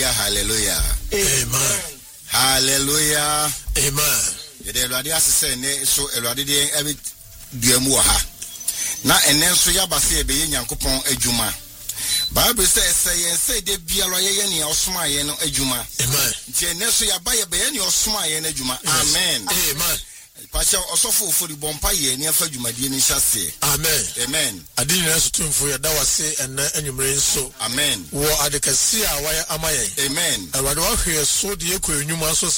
hallelujah, hallelujah. Amen. Hallelujah. Amen. Yede Awurade asese ne so Awurade de ebi duamu ha. Na enen so yabase ebe ye Nyankopɔn adwuma. Bible say de bialo ye ne osoma ye no adwuma. Amen. Nti enen so yaba ye be ye ne osoma ye no adwuma. Amen. Amen. Pasha osofo ofori bompa ye ne afa dwumadie ni hyase. Amen. Amen. Adi na so tumfo ya da wase ena anwumre nso. Amen. Wo adekasi a waya amaye. Amen. Awurade wa hwe so de ekɔ enwuma so